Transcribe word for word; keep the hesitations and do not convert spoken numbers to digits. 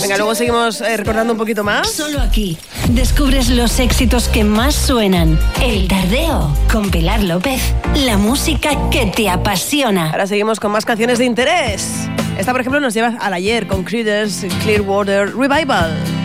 Venga, luego seguimos eh, recordando un poquito más. Solo aquí descubres los éxitos que más suenan. El Tardeo con Pilar López. La música que te apasiona. Ahora seguimos con más canciones de interés. Esta, por ejemplo, nos lleva al ayer con Creedence Clearwater Revival.